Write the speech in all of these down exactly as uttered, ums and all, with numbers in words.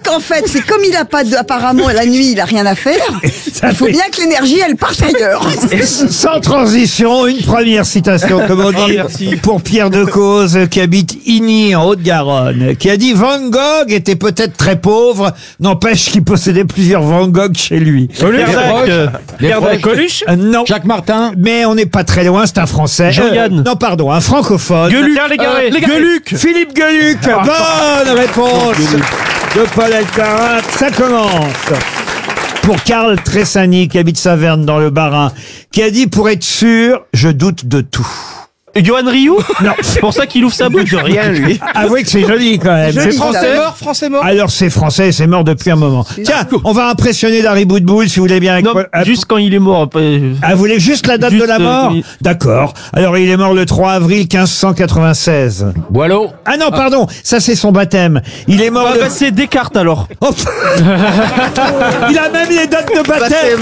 qu'en fait, c'est comme il a pas de, apparemment la nuit, il a rien à faire. Ça Il faut fait- bien que l'énergie, elle parte ailleurs. Et sans transition, une première citation, comment dire, pour Pierre Decauze, qui habite Igny, en Haute-Garonne, qui a dit « Van Gogh était peut-être très pauvre, n'empêche qu'il possédait plusieurs Van Gogh chez lui. » Pierre Dac, Coluche, Euh, Non. Jacques Martin. Mais on n'est pas très loin, c'est un Français. Jean-Yann. non, pardon, un francophone. Gueuluc, Pierre Légaré, Gueuluc. Philippe Gueuluc. Bonne réponse de Paul Elkarat. Ça commence. Pour Karl Tressani, qui habite Saverne dans le Bas-Rhin, qui a dit « Pour être sûr, je doute de tout ». Johan Rioux. Non. C'est pour ça qu'il ouvre sa bouche. De rien, lui. Avouez que c'est joli quand même. Joli, C'est français. ça. mort, français mort. Alors c'est français, c'est mort depuis un moment. Tiens, on va impressionner Dari Boudboul si vous voulez bien. Avec Non, Ah, juste quand il est mort. après, Ah, vous voulez juste la date Juste, de la euh, mort oui. D'accord. Alors il est mort le trois avril quinze cent quatre-vingt-seize. Boileau. Ah non, pardon, ça c'est son baptême. Il est mort Ah, le... bah, c'est Descartes alors. Oh, il a même les dates de baptême.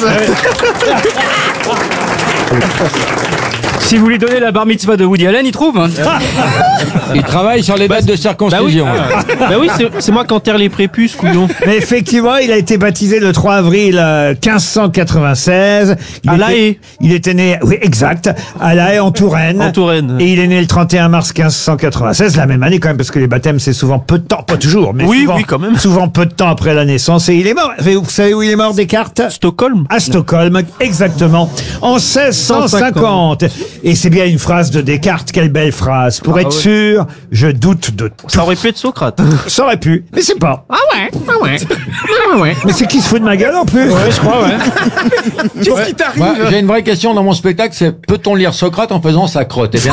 Si vous lui donnez la bar mitzvah de Woody Allen, il trouve. Hein. Il travaille sur les dates de Bah oui, circoncision. bah oui c'est- c'est moi qui enterre les prépuces, couillon. Mais effectivement, il a été baptisé le trois avril euh, quinze cent quatre-vingt-seize. Il À était- La Haye. Il était né, oui, exact, à La Haye en Touraine. En Touraine. Et il est né le trente et un mars quinze cent quatre-vingt-seize, la même année quand même, parce que les baptêmes c'est souvent peu de temps, pas toujours, mais Oui, souvent, oui, quand même. souvent peu de temps après la naissance. Et il est mort. Vous savez où il est mort, Descartes? Stockholm. À Stockholm, exactement, en seize cent cinquante. Et c'est bien une phrase de Descartes, quelle belle phrase. Pour être ouais. sûr, je doute de tout. Ça aurait pu être Socrate. Ça aurait pu, mais c'est pas. Ah ouais, ah ouais, ah ouais. Mais c'est qui se fout de ma gueule en plus? Ouais, je crois, ouais. Qu'est-ce qui t'arrive? Moi, j'ai une vraie question dans mon spectacle, c'est peut-on lire Socrate en faisant sa crotte? Eh bien,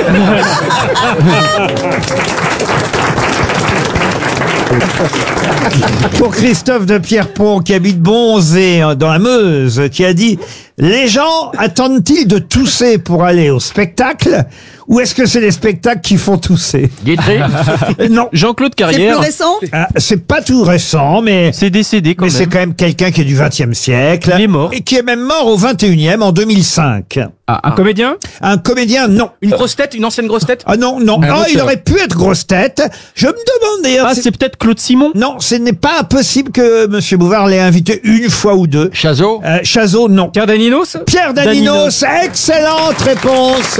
Pour Christophe de Pierrepont, qui habite Bonzé, dans la Meuse, qui a dit « Les gens attendent-ils de tousser pour aller au spectacle ou est-ce que c'est les spectacles qui font tousser ?» Guitry. Non, Jean-Claude C'est plus Carrière. récent? ah, c'est pas tout récent, mais... C'est décédé quand Mais c'est même. quand même quelqu'un qui est du vingtième siècle. Il est mort. Et qui est même mort au vingt et unième, en deux mille cinq. Ah, un comédien? Un comédien, non. Une grosse tête? Une ancienne grosse tête? Ah non, non. Un Ah, il auteur. aurait pu être grosse tête. Je me demande d'ailleurs... Ah, c'est- c'est peut-être Claude Simon. Non, ce n'est pas impossible que Monsieur Bouvard l'ait invité une fois ou deux. Chazot. Euh, Chazot, non. Pierre Daninos? Pierre Daninos, excellente réponse.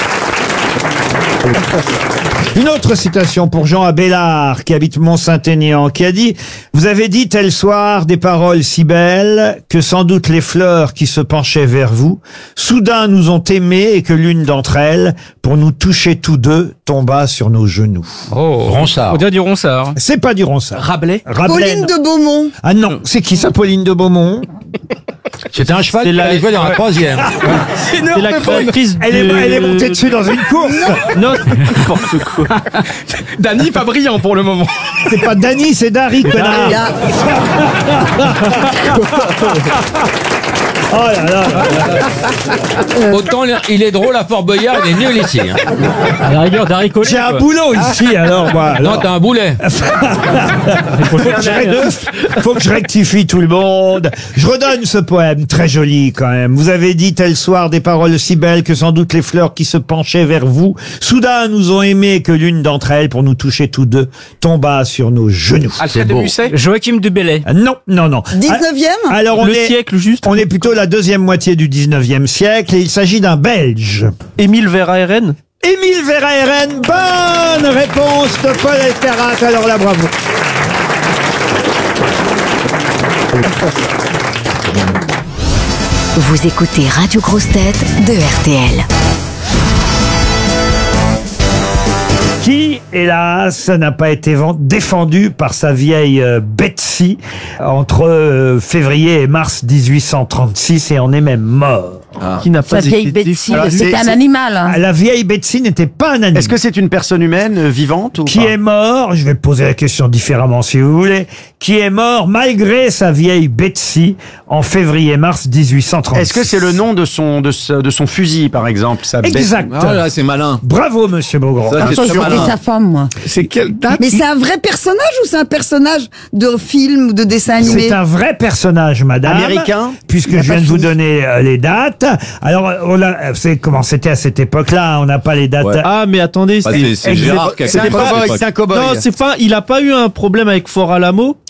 Une autre citation pour Jean Abélard, qui habite Mont-Saint-Aignan, qui a dit « Vous avez dit tel soir des paroles si belles que sans doute les fleurs qui se penchaient vers vous, soudain nous ont aimés et que l'une d'entre elles, pour nous toucher tous deux, tomba sur nos genoux. Oh. Ronsard. On dirait du Ronsard. » C'est pas du Ronsard. Rabelais? Rabelais, Pauline non. de Beaumont. Ah non, c'est qui ça, Pauline de Beaumont? C'était un cheval C'est qui la- allait jouer dans la troisième. C'est la créatrice Elle est, de- elle est montée dessus dans une course. Non, c'est n'importe quoi. Dany, pas brillant pour le moment. C'est pas Dany, c'est Dari, Il connard. y a- Oh là là. Autant il est drôle à Fort Boyard, il est nul ici. hein. À la rigueur, Darry Collet. J'ai un boulot ici, alors moi. Non, alors. t'as un boulet. Faut que, je rectifie, faut que je rectifie tout le monde. Je redonne ce poème, très joli quand même. Vous avez dit tel soir des paroles si belles que sans doute les fleurs qui se penchaient vers vous, soudain nous ont aimé que l'une d'entre elles, pour nous toucher tous deux, tomba sur nos genoux. Alfred de beau. Musset? Joachim de Bellay. Ah, non, non, non. dix-neuvième? Ah, Alors on Le est, siècle juste. on est plutôt la deuxième moitié du dix-neuvième siècle et il s'agit d'un Belge. Émile Verhaeren. Émile Verhaeren, bonne réponse de Paul Elkarat. Alors là, bravo. Vous écoutez Radio Grosse Tête de R T L. Qui, hélas, n'a pas été vend- défendu par sa vieille euh, Betsy entre euh, février et mars dix-huit cent trente-six et en est même mort. Qui n'a pas Sa vieille été Betsy, défendu. c'est un animal. hein. La vieille Betsy n'était pas un animal. Est-ce que c'est une personne humaine euh, vivante ou Qui pas est mort, je vais poser la question différemment si vous voulez, qui est mort malgré sa vieille Betsy en février-mars dix-huit cent trente-six. Est-ce que c'est le nom de son de, ce- de son fusil par exemple sa bête- Exact. Ah là, c'est malin. Bravo, monsieur Beaugrand. Ça, c'est Attends, très j'aurais malin. sa femme, moi. C'est quelle date? Mais c'est un vrai personnage ou c'est un personnage de film ou de dessin animé? C'est un vrai personnage, madame. Américain Puisque Il a je pas viens de vous fini. donner euh, les dates. Alors, on a, c'est comment c'était à cette époque-là, on n'a pas les dates. Ouais. Ah, mais attendez, Bah, c'est... c'est c'est Gérard qui a C'est un créé cette cow-boy, époque. c'est un cow-boy. Non, c'est pas. Il a pas eu un problème avec Fort Alamo.